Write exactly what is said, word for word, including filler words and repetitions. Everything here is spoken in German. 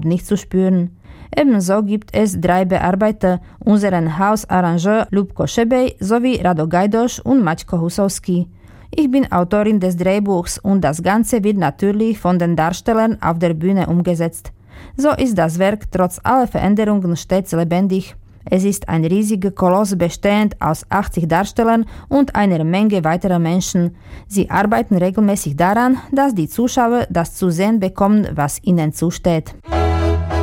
überhaupt nicht zu spüren. Ebenso gibt es drei Bearbeiter, unseren Hausarrangeur Lubko Šebej sowie Rado Gajdoš und Maťko Husovský. Ich bin Autorin des Drehbuchs und das Ganze wird natürlich von den Darstellern auf der Bühne umgesetzt. So ist das Werk trotz aller Veränderungen stets lebendig. Es ist ein riesiger Koloss bestehend aus achtzig Darstellern und einer Menge weiterer Menschen. Sie arbeiten regelmäßig daran, dass die Zuschauer das zu sehen bekommen, was ihnen zusteht.